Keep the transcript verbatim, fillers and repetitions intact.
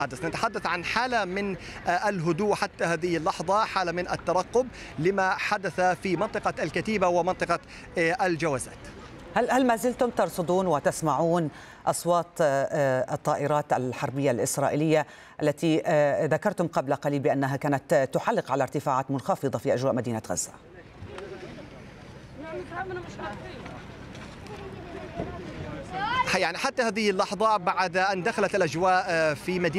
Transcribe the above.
نتحدث عن حالة من الهدوء حتى هذه اللحظة، حالة من الترقب لما حدث في منطقة الكتيبة ومنطقة الجوازات. هل هل ما زلتم ترصدون وتسمعون أصوات الطائرات الحربية الإسرائيلية التي ذكرتم قبل قليل بأنها كانت تحلق على ارتفاعات منخفضة في أجواء مدينة غزة؟ يعني حتى هذه اللحظة بعد أن دخلت الأجواء في مدينة